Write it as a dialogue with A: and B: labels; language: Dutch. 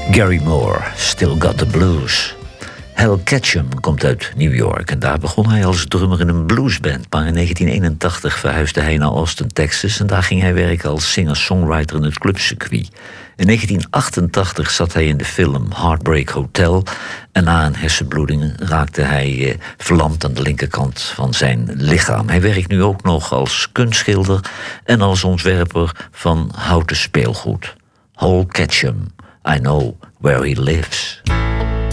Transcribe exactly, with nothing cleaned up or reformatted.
A: Gary Moore, Still Got the Blues. Hal Ketchum komt uit New York en daar begon hij als drummer in een bluesband. Maar in negentien eenentachtig verhuisde hij naar Austin, Texas en daar ging hij werken als singer-songwriter in het clubcircuit. In negentien achtentachtig zat hij in de film Heartbreak Hotel en na een hersenbloeding raakte hij eh, verlamd aan de linkerkant van zijn lichaam. Hij werkt nu ook nog als kunstschilder en als ontwerper van houten speelgoed. Hal Ketchum, I Know Where He Lives.